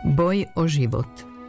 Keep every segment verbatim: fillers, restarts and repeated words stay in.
Boj o život.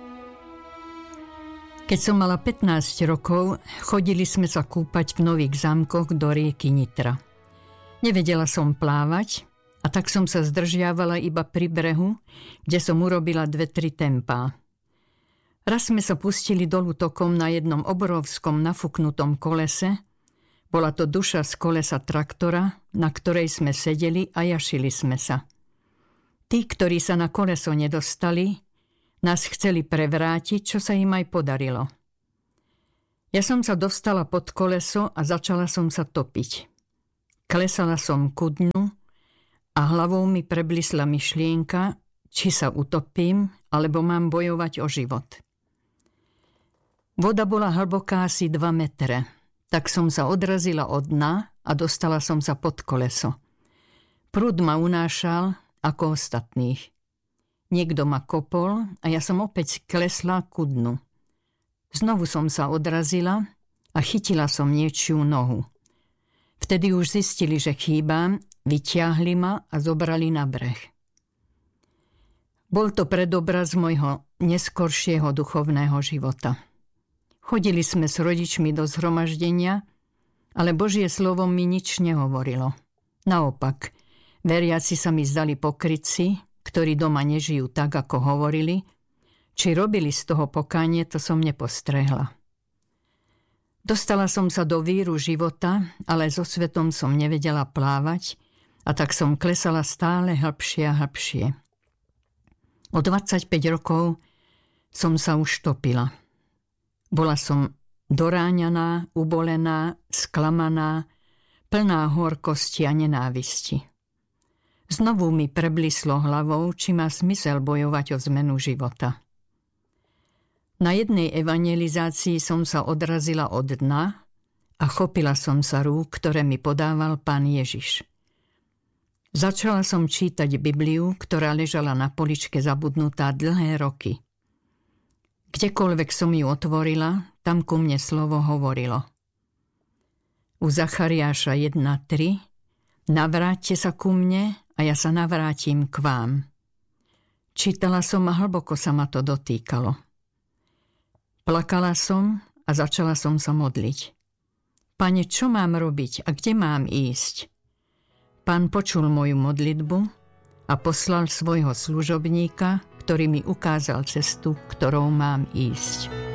Keď som mala pätnásť rokov, chodili sme sa kúpať v Nových Zámkoch do rieky Nitra. Nevedela som plávať a tak som sa zdržiavala iba pri brehu, kde som urobila dve tri tempá. Raz sme sa pustili dolu tokom na jednom obrovskom nafúknutom kolese. Bola to duša z kolesa traktora, na ktorej sme sedeli a jašili sme sa. Tí, ktorí sa na koleso nedostali, nás chceli prevrátiť, čo sa im aj podarilo. Ja som sa dostala pod koleso a začala som sa topiť. Klesala som ku dnu a hlavou mi preblisla myšlienka, či sa utopím, alebo mám bojovať o život. Voda bola hlboká asi dva metre, tak som sa odrazila od dna a dostala som sa pod koleso. Prúd ma unášal ako ostatných. Niekto ma kopol a ja som opäť klesla ku dnu. Znovu som sa odrazila a chytila som niečiu nohu. Vtedy už zistili, že chýbam, vyťahli ma a zobrali na breh. Bol to predobraz môjho neskoršieho duchovného života. Chodili sme s rodičmi do zhromaždenia, ale Božie slovo mi nič nehovorilo. Naopak, veriaci sa mi zdali pokrytci, ktorí doma nežijú tak, ako hovorili. Či robili z toho pokánie, to som nepostrehla. Dostala som sa do víru života, ale so svetom som nevedela plávať a tak som klesala stále hlbšie a hlbšie. O dvadsaťpäť rokov som sa už topila. Bola som doráňaná, ubolená, sklamaná, plná horkosti a nenávisti. Znovu mi preblislo hlavou, či má smysel bojovať o zmenu života. Na jednej evangelizácii som sa odrazila od dna a chopila som sa rúk, ktoré mi podával Pán Ježiš. Začala som čítať Bibliu, ktorá ležala na poličke zabudnutá dlhé roky. Kdekoľvek som ju otvorila, tam ku mne slovo hovorilo. U Zachariáša jedna tri Navráťte sa ku mne a ja sa navrátim k vám. Čítala som a hlboko sa ma to dotýkalo. Plakala som a začala som sa modliť. Pane, čo mám robiť a kde mám ísť? Pán počul moju modlitbu a poslal svojho služobníka, ktorý mi ukázal cestu, ktorou mám ísť.